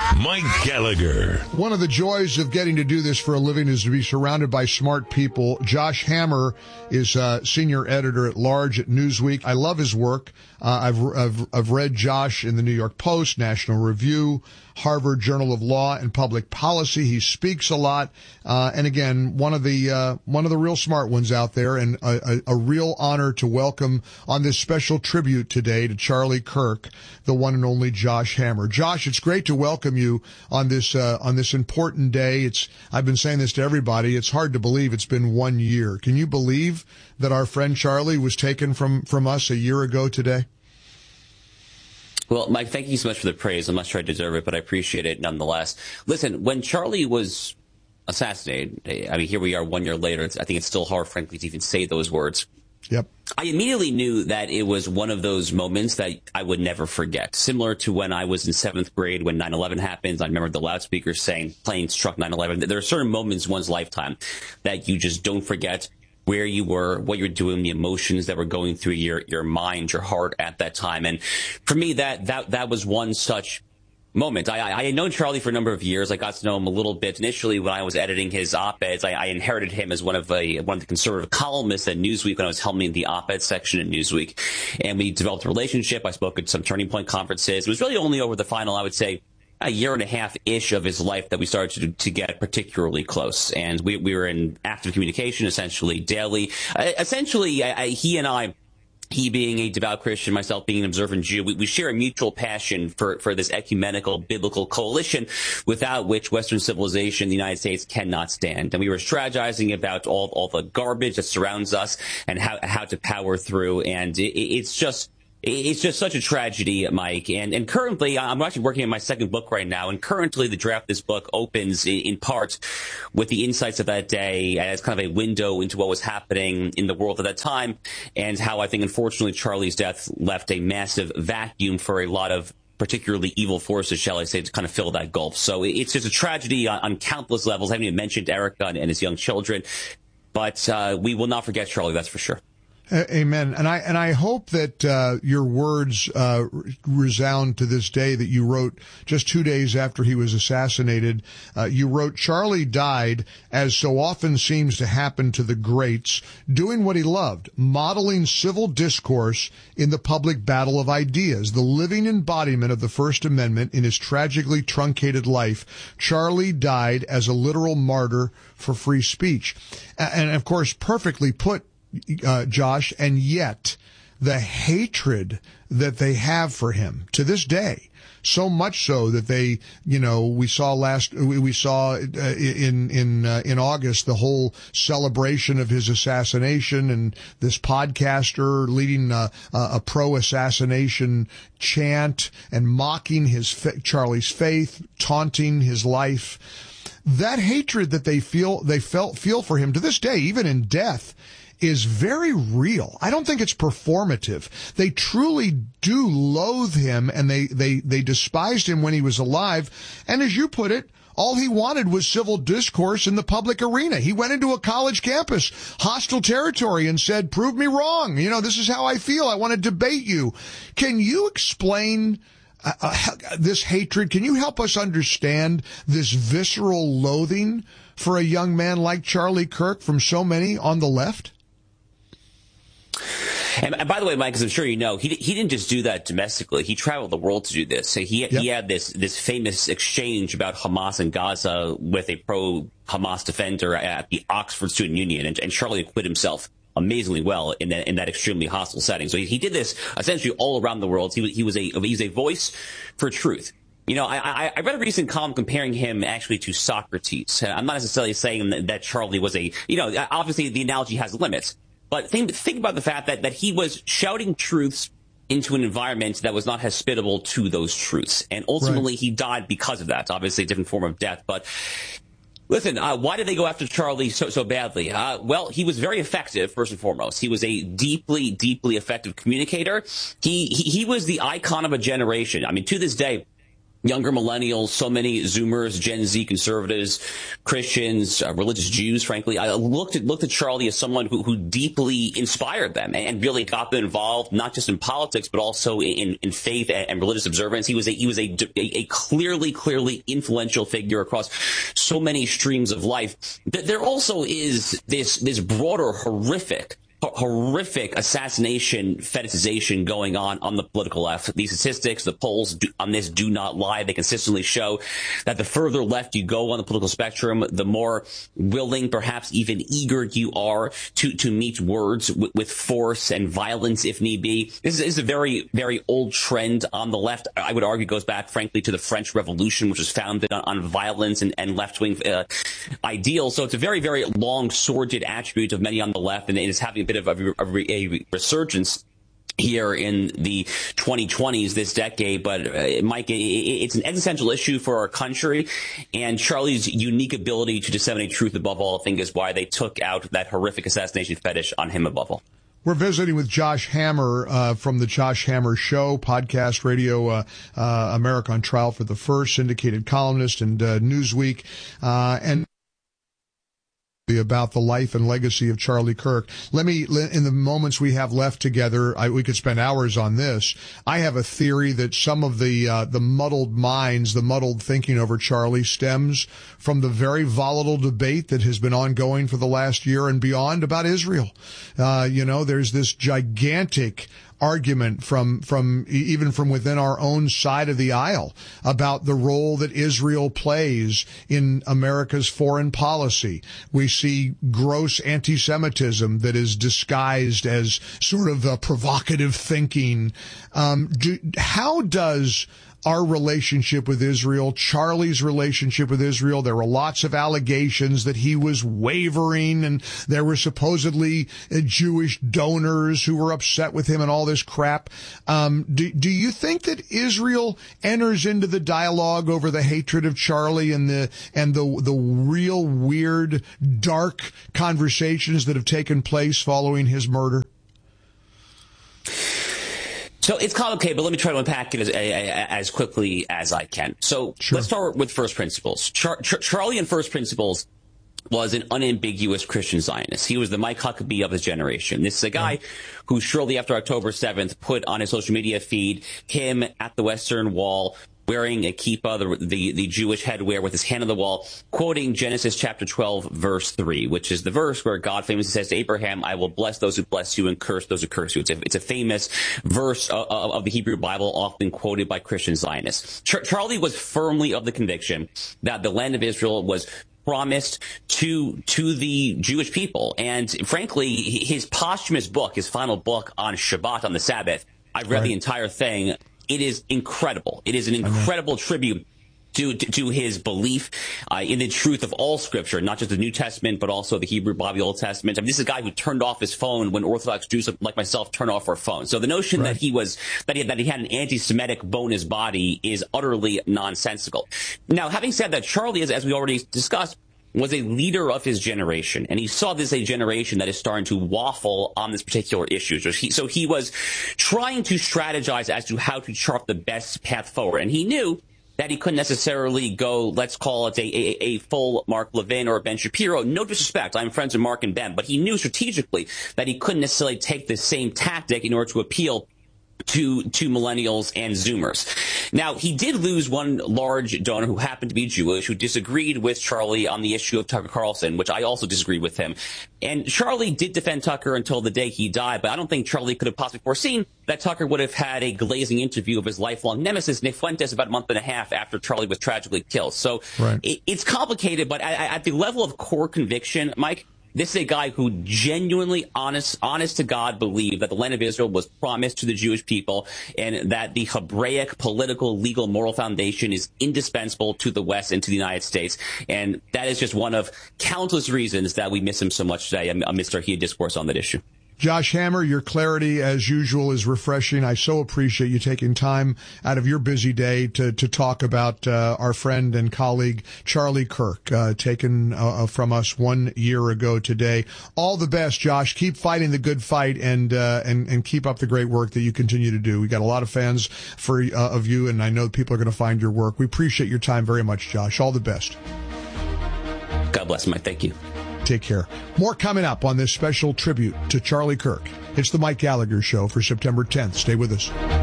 Mike Gallagher. One of the joys of getting to do this for a living is to be surrounded by smart people. Josh Hammer is senior editor at large at Newsweek. I love his work. I've read Josh in the New York Post, National Review, Harvard Journal of Law and Public Policy. He speaks a lot, and again, one of the real smart ones out there, and a real honor to welcome on this special tribute today to Charlie Kirk, the one and only Josh Hammer. Josh, it's great to welcome you on this important day. I've been saying this to everybody. It's hard to believe it's been 1 year. Can you believe that our friend Charlie was taken from us a year ago today? Well, Mike, thank you so much for the praise. I'm not sure I deserve it, but I appreciate it nonetheless. Listen, when Charlie was assassinated, I mean, here we are 1 year later. I think it's still hard, frankly, to even say those words. Yep. I immediately knew that it was one of those moments that I would never forget. Similar to when I was in 7th grade when 9/11 happened. I remember the loudspeakers saying planes struck 9/11. There are certain moments in one's lifetime that you just don't forget. Where you were, what you were doing, the emotions that were going through your mind, your heart at that time. And for me, that was one such moment. I had known Charlie for a number of years. I got to know him a little bit initially when I was editing his op-eds. I inherited him as one of the conservative columnists at Newsweek when I was helming the op-ed section at Newsweek. And we developed a relationship. I spoke at some Turning Point conferences. It was really only over the final, I would say, a year and a half-ish of his life that we started to get particularly close. And we were in active communication essentially daily. He being a devout Christian, myself being an observant Jew, we share a mutual passion for this ecumenical biblical coalition without which Western civilization, the United States, cannot stand. And we were strategizing about all the garbage that surrounds us and how to power through. And it's just such a tragedy, Mike. And currently, I'm actually working on my second book right now. And currently, the draft of this book opens in part with the insights of that day as kind of a window into what was happening in the world at that time, and how I think, unfortunately, Charlie's death left a massive vacuum for a lot of particularly evil forces, shall I say, to kind of fill that gulf. So it's just a tragedy on countless levels. I haven't even mentioned Erica and his young children. But we will not forget Charlie, that's for sure. Amen. And I hope that your words resound to this day that you wrote just 2 days after he was assassinated. You wrote, Charlie died, as so often seems to happen to the greats, doing what he loved, modeling civil discourse in the public battle of ideas, the living embodiment of the First Amendment in his tragically truncated life. Charlie died as a literal martyr for free speech. And of course, perfectly put, Josh, and yet the hatred that they have for him to this day, so much so that they, we saw in August the whole celebration of his assassination, and this podcaster leading a pro-assassination chant and mocking Charlie's faith, taunting his life. That hatred that they feel for him to this day, even in death, is very real. I don't think it's performative. They truly do loathe him, and they despised him when he was alive. And as you put it, all he wanted was civil discourse in the public arena. He went into a college campus, hostile territory, and said, prove me wrong. This is how I feel. I want to debate you. Can you explain this hatred? Can you help us understand this visceral loathing for a young man like Charlie Kirk from so many on the left? And by the way, Mike, as I'm sure you know, he didn't just do that domestically. He traveled the world to do this. So he had this famous exchange about Hamas and Gaza with a pro-Hamas defender at the Oxford Student Union, and Charlie acquitted himself amazingly well in that extremely hostile setting. So he did this essentially all around the world. He was a voice for truth. I read a recent column comparing him actually to Socrates. I'm not necessarily saying that Charlie was obviously the analogy has limits. But think about the fact that he was shouting truths into an environment that was not hospitable to those truths. And ultimately, He died because of that. Obviously, a different form of death. But listen, why did they go after Charlie so badly? Well, he was very effective, first and foremost. He was a deeply, deeply effective communicator. He was the icon of a generation. I mean, to this day, younger millennials, so many Zoomers, Gen Z conservatives, Christians, religious Jews, frankly. I looked at Charlie as someone who deeply inspired them and really got them involved, not just in politics, but also in faith and religious observance. He was a clearly influential figure across so many streams of life. There also is this broader horrific assassination fetishization going on the political left. These statistics, the polls on this do not lie. They consistently show that the further left you go on the political spectrum, the more willing, perhaps even eager you are to meet words with force and violence if need be. This is a very, very old trend on the left. I would argue goes back, frankly, to the French Revolution, which was founded on violence and left-wing ideals. So it's a very, very long, sordid attribute of many on the left, and it is having a bit of a resurgence here in the 2020s, this decade. But Mike, it's an existential issue for our country, and Charlie's unique ability to disseminate truth above all, I think, is why they took out that horrific assassination fetish on him above all. We're visiting with Josh Hammer from the Josh Hammer Show, podcast, radio, America on Trial for the First, syndicated columnist and Newsweek, and about the life and legacy of Charlie Kirk. In the moments we have left together, we could spend hours on this. I have a theory that some of the muddled minds, the muddled thinking over Charlie stems from the very volatile debate that has been ongoing for the last year and beyond about Israel. There's this gigantic argument from even from within our own side of the aisle about the role that Israel plays in America's foreign policy. We see gross anti-Semitism that is disguised as sort of provocative thinking. How does our relationship with Israel, Charlie's relationship with Israel, there were lots of allegations that he was wavering, and there were supposedly Jewish donors who were upset with him and all this crap. Do you think that Israel enters into the dialogue over the hatred of Charlie and the real weird, dark conversations that have taken place following his murder? So it's complicated, but let me try to unpack it as quickly as I can. So sure. Let's start with first principles. Charlie in First Principles was an unambiguous Christian Zionist. He was the Mike Huckabee of his generation. This is a guy who shortly after October 7th put on his social media feed him at the Western Wall wearing a kippah, the Jewish headwear, with his hand on the wall, quoting Genesis chapter 12, verse 3, which is the verse where God famously says to Abraham, I will bless those who bless you and curse those who curse you. It's a famous verse of the Hebrew Bible, often quoted by Christian Zionists. Charlie was firmly of the conviction that the land of Israel was promised to the Jewish people. And frankly, his posthumous book, his final book on Shabbat, on the Sabbath, I've read the entire thing. It is incredible. It is an incredible tribute to his belief in the truth of all Scripture, not just the New Testament, but also the Hebrew Bible, the Old Testament. I mean, this is a guy who turned off his phone when Orthodox Jews like myself turn off our phones. So the notion that he had an anti-Semitic bone in his body is utterly nonsensical. Now, having said that, Charlie, as we already discussed, was a leader of his generation, and he saw this as a generation that is starting to waffle on this particular issue. So he was trying to strategize as to how to chart the best path forward, and he knew that he couldn't necessarily go, let's call it a full Mark Levin or Ben Shapiro. No disrespect, I'm friends with Mark and Ben, but he knew strategically that he couldn't necessarily take the same tactic in order to appeal to millennials and Zoomers. Now, he did lose one large donor who happened to be Jewish, who disagreed with Charlie on the issue of Tucker Carlson, which I also disagreed with him. And Charlie did defend Tucker until the day he died, but I don't think Charlie could have possibly foreseen that Tucker would have had a glazing interview of his lifelong nemesis, Nick Fuentes, about a month and a half after Charlie was tragically killed. So it's complicated, but at the level of core conviction, Mike, this is a guy who genuinely, honest to God, believed that the land of Israel was promised to the Jewish people and that the Hebraic political, legal, moral foundation is indispensable to the West and to the United States. And that is just one of countless reasons that we miss him so much today amidst our heated discourse on that issue. Josh Hammer, your clarity, as usual, is refreshing. I so appreciate you taking time out of your busy day to talk about our friend and colleague Charlie Kirk, taken from us 1 year ago today. All the best, Josh. Keep fighting the good fight and keep up the great work that you continue to do. We got a lot of fans of you, and I know people are going to find your work. We appreciate your time very much, Josh. All the best. God bless, Mike. Thank you. Take care. More coming up on this special tribute to Charlie Kirk. It's the Mike Gallagher Show for September 10th. Stay with us.